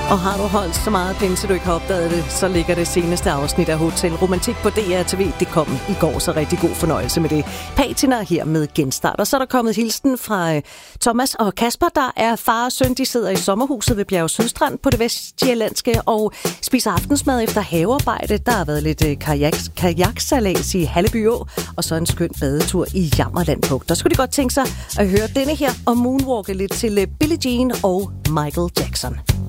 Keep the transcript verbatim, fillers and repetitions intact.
Og har du holdt så meget penge, så du ikke har opdaget det, så ligger det seneste afsnit af Hotel Romantik på D R T V. Det kom i går, så rigtig god fornøjelse med det. Patina her med genstart. Og så er der kommet hilsen fra Thomas og Kasper, der er far og søn. De sidder i sommerhuset ved Bjerg Sydstrand på det vestjyllandske og spiser aftensmad efter havearbejde. Der har været lidt kajaks, kajaksalas i Halleby Å, og så en skøn badetur i Jammerland Bugt. Der skulle de godt tænke sig at høre denne her og moonwalke lidt til Billie Jean og Michael Jackson.